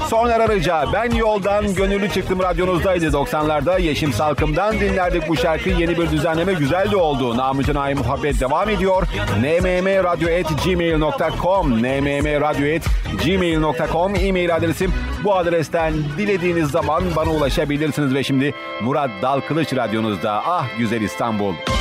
Soner Arıca, Ben Yoldan Gönüllü Çıktım radyonuzdaydı 90'larda. Yeşim Salkım'dan dinlerdik bu şarkı. Yeni bir düzenleme güzel de oldu. Namı Ay muhabbet devam ediyor. nmmradyo@gmail.com nmmradyo@gmail.com e-mail adresim. Bu adresten dilediğiniz zaman bana ulaşabilirsiniz ve şimdi Murat Dalkılıç radyonuzda. Ah güzel İstanbul.